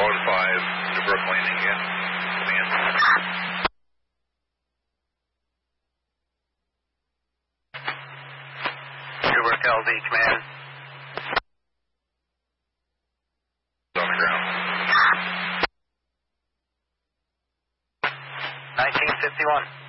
115, Newbrook landing in. Command. Newbrook LZ, command. On the ground. 1951.